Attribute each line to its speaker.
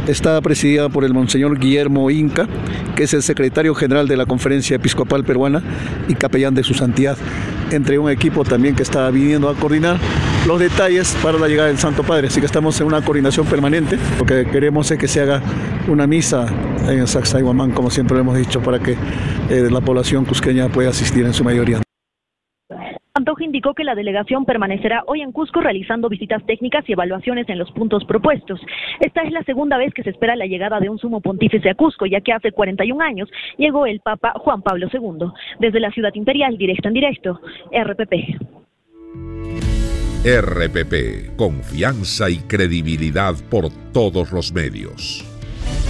Speaker 1: Está presidida por el Monseñor Guillermo Inca, que es el secretario general de la Conferencia Episcopal Peruana y capellán de su santidad, entre un equipo también que está viniendo a coordinar los detalles para la llegada del Santo Padre. Así que estamos en una coordinación permanente. Lo que queremos es que se haga una misa en Sacsayhuamán, como siempre lo hemos dicho, para que la población cusqueña pueda asistir en su mayoría.
Speaker 2: Pantoja indicó que la delegación permanecerá hoy en Cusco realizando visitas técnicas y evaluaciones en los puntos propuestos. Esta es la segunda vez que se espera la llegada de un sumo pontífice a Cusco, ya que hace 41 años llegó el Papa Juan Pablo II. Desde la Ciudad Imperial, directo en directo, RPP.
Speaker 3: RPP, confianza y credibilidad por todos los medios.